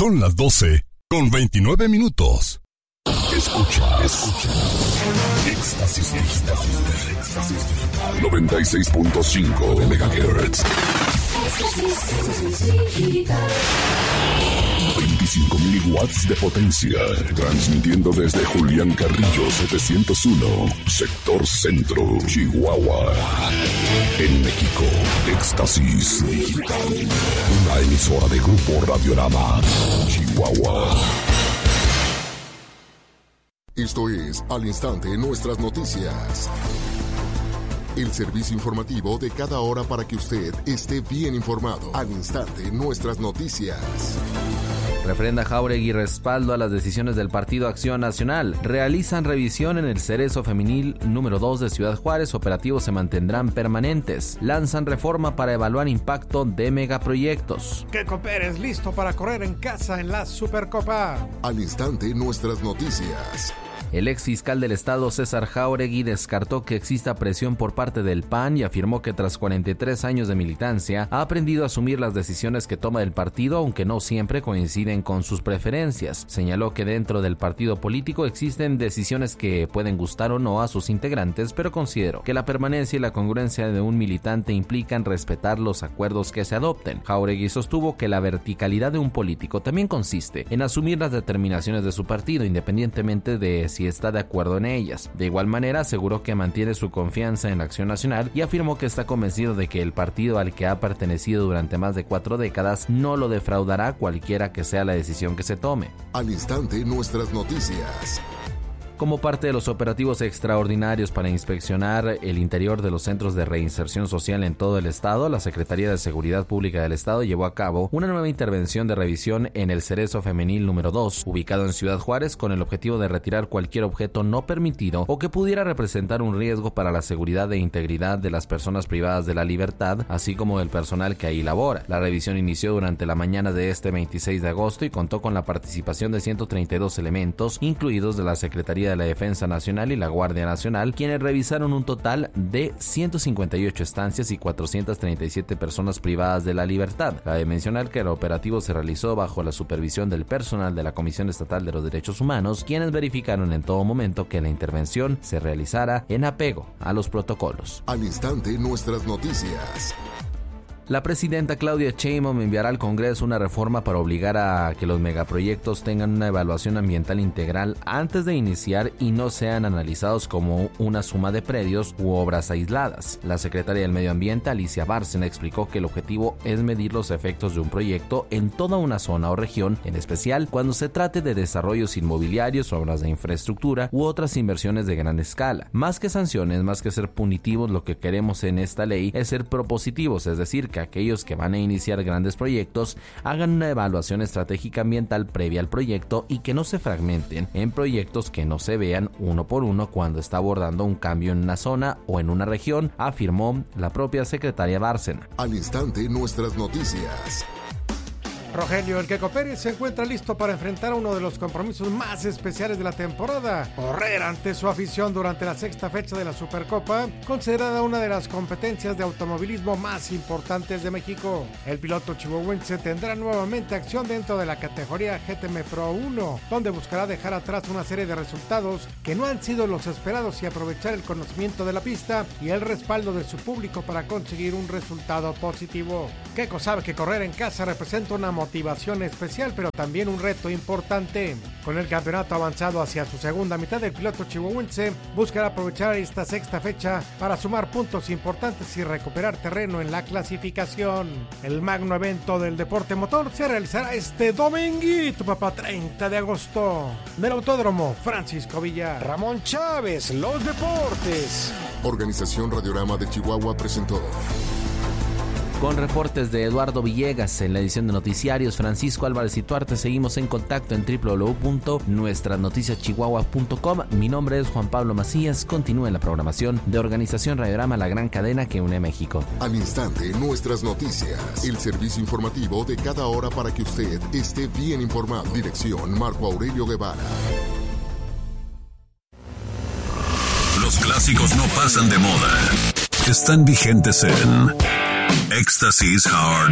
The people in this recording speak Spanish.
Son las 12:29. Escucha. Éxtasis Digital. 96.5 MHz. 25,000 watts de potencia. Transmitiendo desde Julián Carrillo 701, Sector Centro, Chihuahua. En México, Éxtasis Digital. Una emisora de Grupo Radiorama, Chihuahua. Esto es Al Instante Nuestras Noticias. El servicio informativo de cada hora para que usted esté bien informado. Al Instante Nuestras Noticias. Refrenda Jáuregui respaldo a las decisiones del Partido Acción Nacional. Realizan revisión en el Cerezo Femenil número 2 de Ciudad Juárez. Operativos se mantendrán permanentes. Lanzan reforma para evaluar impacto de megaproyectos. Keiko Pérez listo para correr en casa en la Supercopa. Al Instante Nuestras Noticias. El ex fiscal del Estado, César Jáuregui, descartó que exista presión por parte del PAN y afirmó que tras 43 años de militancia ha aprendido a asumir las decisiones que toma el partido, aunque no siempre coinciden con sus preferencias. Señaló que dentro del partido político existen decisiones que pueden gustar o no a sus integrantes, pero consideró que la permanencia y la congruencia de un militante implican respetar los acuerdos que se adopten. Jáuregui sostuvo que la verticalidad de un político también consiste en asumir las determinaciones de su partido, independientemente de si está de acuerdo en ellas. De igual manera, aseguró que mantiene su confianza en la Acción Nacional y afirmó que está convencido de que el partido al que ha pertenecido durante más de 4 décadas no lo defraudará cualquiera que sea la decisión que se tome. Al Instante Nuestras Noticias. Como parte de los operativos extraordinarios para inspeccionar el interior de los centros de reinserción social en todo el estado, la Secretaría de Seguridad Pública del Estado llevó a cabo una nueva intervención de revisión en el Cerezo Femenil número 2, ubicado en Ciudad Juárez, con el objetivo de retirar cualquier objeto no permitido o que pudiera representar un riesgo para la seguridad e integridad de las personas privadas de la libertad, así como del personal que ahí labora. La revisión inició durante la mañana de este 26 de agosto y contó con la participación de 132 elementos, incluidos de la Secretaría de la Defensa Nacional y la Guardia Nacional, quienes revisaron un total de 158 estancias y 437 personas privadas de la libertad. Cabe mencionar que el operativo se realizó bajo la supervisión del personal de la Comisión Estatal de los Derechos Humanos, quienes verificaron en todo momento que la intervención se realizara en apego a los protocolos. Al Instante Nuestras Noticias. La presidenta Claudia Sheinbaum enviará al Congreso una reforma para obligar a que los megaproyectos tengan una evaluación ambiental integral antes de iniciar y no sean analizados como una suma de predios u obras aisladas. La secretaria del Medio Ambiente, Alicia Bárcena, explicó que el objetivo es medir los efectos de un proyecto en toda una zona o región, en especial cuando se trate de desarrollos inmobiliarios, obras de infraestructura u otras inversiones de gran escala. Más que sanciones, más que ser punitivos, lo que queremos en esta ley es ser propositivos, es decir, que aquellos que van a iniciar grandes proyectos hagan una evaluación estratégica ambiental previa al proyecto y que no se fragmenten en proyectos que no se vean uno por uno cuando está abordando un cambio en una zona o en una región, afirmó la propia secretaria Bárcena. Al Instante Nuestras Noticias. Rogelio El Keiko Pérez se encuentra listo para enfrentar uno de los compromisos más especiales de la temporada: correr ante su afición durante la 6ª fecha de la Supercopa, considerada una de las competencias de automovilismo más importantes de México. El piloto chihuahuense tendrá nuevamente acción dentro de la categoría GTM Pro 1, donde buscará dejar atrás una serie de resultados que no han sido los esperados y aprovechar el conocimiento de la pista y el respaldo de su público para conseguir un resultado positivo. Keiko sabe que correr en casa representa una motivación especial, pero también un reto importante. Con el campeonato avanzado hacia su segunda mitad, el piloto chihuahuense buscará aprovechar esta 6ª fecha para sumar puntos importantes y recuperar terreno en la clasificación. El magno evento del deporte motor se realizará este dominguito, 30 de agosto, en el Autódromo Francisco Villa. Ramón Chávez, los deportes. Organización Radiorama de Chihuahua presentó. Con reportes de Eduardo Villegas en la edición de Noticiarios, Francisco Álvarez y Tuarte, seguimos en contacto en www.nuestranoticiaschihuahua.com. Mi nombre es Juan Pablo Macías. Continúa en la programación de Organización Radiorama, la gran cadena que une a México. Al instante, Nuestras Noticias, el servicio informativo de cada hora para que usted esté bien informado. Dirección Marco Aurelio Guevara. Los clásicos no pasan de moda. Están vigentes en Éxtasis Hard